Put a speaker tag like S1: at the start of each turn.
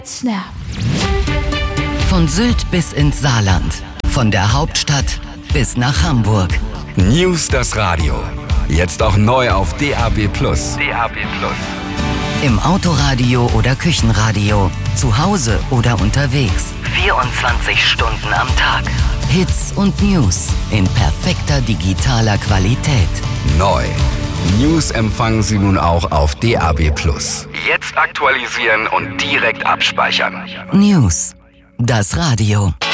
S1: Snap.
S2: Von Sylt bis ins Saarland. Von der Hauptstadt bis nach Hamburg.
S3: News das Radio. Jetzt auch neu auf DAB+.
S2: Im Autoradio oder Küchenradio. Zu Hause oder unterwegs. 24 Stunden am Tag. Hits und News in perfekter digitaler Qualität.
S3: Neu. News empfangen Sie nun auch auf DAB+. Jetzt aktualisieren und direkt abspeichern.
S2: News. Das Radio.